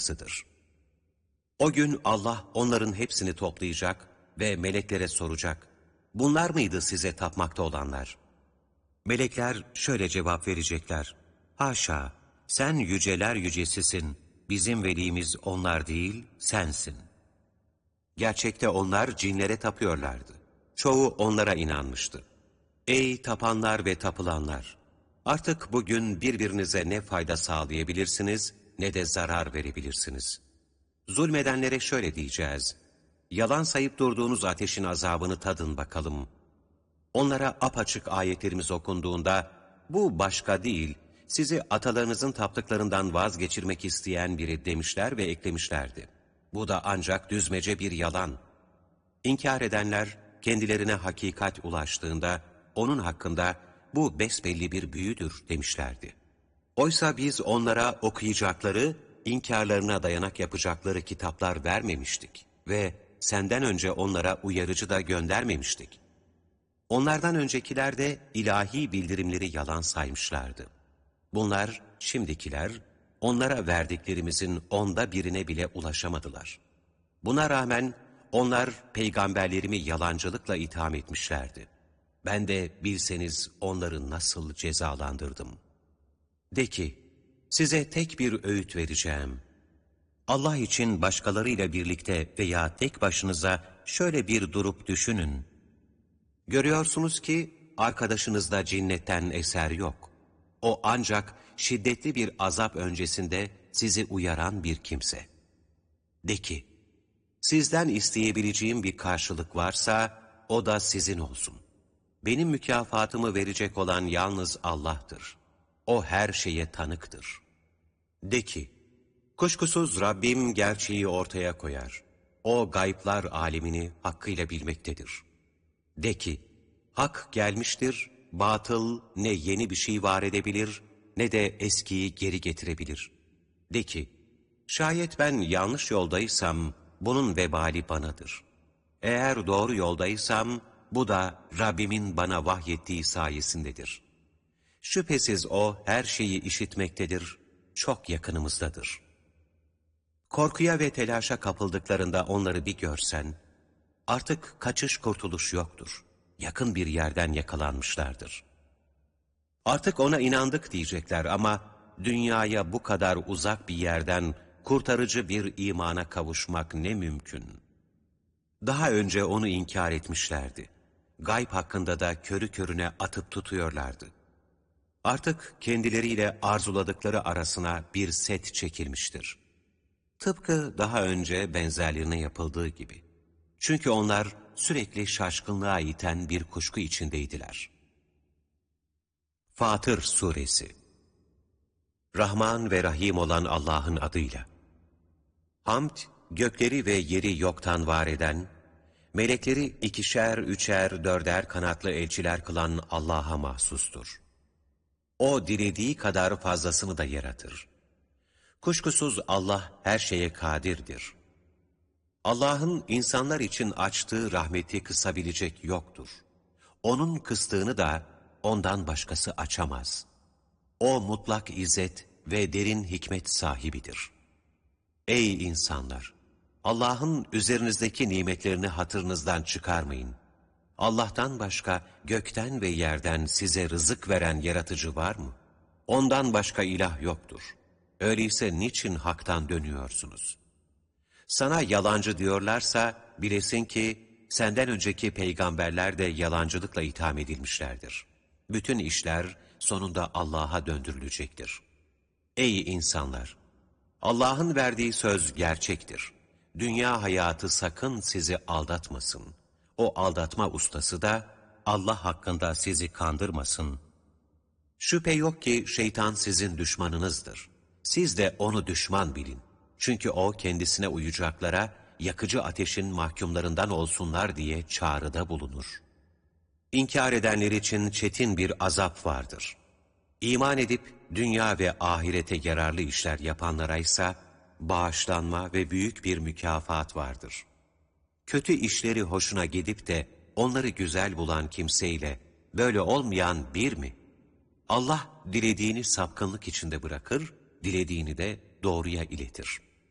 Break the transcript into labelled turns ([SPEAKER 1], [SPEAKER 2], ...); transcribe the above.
[SPEAKER 1] uyarısıdır. O gün Allah onların hepsini toplayacak ve meleklere soracak. Bunlar mıydı size tapmakta olanlar? Melekler şöyle cevap verecekler. Haşa, sen yüceler yücesisin. Bizim velimiz onlar değil, sensin. Gerçekte onlar cinlere tapıyorlardı. Çoğu onlara inanmıştı. Ey tapanlar ve tapılanlar! Artık bugün birbirinize ne fayda sağlayabilirsiniz ne de zarar verebilirsiniz. Zulmedenlere şöyle diyeceğiz. Yalan sayıp durduğunuz ateşin azabını tadın bakalım. Onlara apaçık ayetlerimiz okunduğunda, bu başka değil, sizi atalarınızın taptıklarından vazgeçirmek isteyen biri demişler ve eklemişlerdi. Bu da ancak düzmece bir yalan. İnkar edenler kendilerine hakikat ulaştığında, onun hakkında bu besbelli bir büyüdür demişlerdi. Oysa biz onlara okuyacakları, inkarlarına dayanak yapacakları kitaplar vermemiştik ve senden önce onlara uyarıcı da göndermemiştik. Onlardan öncekiler de ilahi bildirimleri yalan saymışlardı. Bunlar, şimdikiler, onlara verdiklerimizin 1/10'ine bile ulaşamadılar. Buna rağmen onlar peygamberlerimi yalancılıkla itham etmişlerdi. Ben de bilseniz onları nasıl cezalandırdım. De ki, size tek bir öğüt vereceğim. Allah için başkalarıyla birlikte veya tek başınıza şöyle bir durup düşünün. Görüyorsunuz ki arkadaşınızda cinnetten eser yok. O ancak şiddetli bir azap öncesinde sizi uyaran bir kimse. De ki, sizden isteyebileceğim bir karşılık varsa o da sizin olsun. Benim mükafatımı verecek olan yalnız Allah'tır. O her şeye tanıktır. De ki, kuşkusuz Rabbim gerçeği ortaya koyar. O gayplar alemini hakkıyla bilmektedir. De ki, hak gelmiştir, batıl ne yeni bir şey var edebilir, ne de eskiyi geri getirebilir. De ki, şayet ben yanlış yoldaysam, bunun vebali banadır. Eğer doğru yoldaysam, bu da Rabbimin bana vahyettiği sayesindedir. Şüphesiz O her şeyi işitmektedir, çok yakınımızdadır. Korkuya ve telaşa kapıldıklarında onları bir görsen, artık kaçış kurtuluş yoktur. Yakın bir yerden yakalanmışlardır. Artık ona inandık diyecekler ama dünyaya bu kadar uzak bir yerden kurtarıcı bir imana kavuşmak ne mümkün. Daha önce onu inkar etmişlerdi. Gayb hakkında da körü körüne atıp tutuyorlardı. Artık kendileriyle arzuladıkları arasına bir set çekilmiştir. Tıpkı daha önce benzerlerine yapıldığı gibi. Çünkü onlar sürekli şaşkınlığa iten bir kuşku içindeydiler. Fatır Suresi. Rahman ve Rahim olan Allah'ın adıyla. Hamd, gökleri ve yeri yoktan var eden, melekleri 2'şer, 3'er, 4'er kanatlı elçiler kılan Allah'a mahsustur. O dilediği kadar fazlasını da yaratır. Kuşkusuz Allah her şeye kadirdir. Allah'ın insanlar için açtığı rahmeti kısabilecek yoktur. Onun kıstığını da ondan başkası açamaz. O mutlak izzet ve derin hikmet sahibidir. Ey insanlar! Allah'ın üzerinizdeki nimetlerini hatırınızdan çıkarmayın. Allah'tan başka gökten ve yerden size rızık veren yaratıcı var mı? Ondan başka ilah yoktur. Öyleyse niçin haktan dönüyorsunuz? Sana yalancı diyorlarsa bilesin ki senden önceki peygamberler de yalancılıkla itham edilmişlerdir. Bütün işler sonunda Allah'a döndürülecektir. Ey insanlar! Allah'ın verdiği söz gerçektir. Dünya hayatı sakın sizi aldatmasın. O aldatma ustası da Allah hakkında sizi kandırmasın. Şüphe yok ki şeytan sizin düşmanınızdır. Siz de onu düşman bilin. Çünkü o kendisine uyacaklara yakıcı ateşin mahkumlarından olsunlar diye çağrıda bulunur. İnkar edenler için çetin bir azap vardır. İman edip dünya ve ahirete yararlı işler yapanlara ise bağışlanma ve büyük bir mükafat vardır. Kötü işleri hoşuna gidip de onları güzel bulan kimseyle böyle olmayan bir mi? Allah dilediğini sapkınlık içinde bırakır, dilediğini de doğruya iletir.